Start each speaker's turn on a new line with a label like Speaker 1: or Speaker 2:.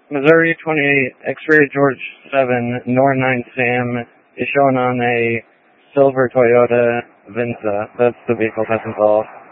Speaker 1: Missouri 28, X-ray George 7, Nor 9 Sam is shown on a silver Toyota Venza. That's the vehicle that's involved.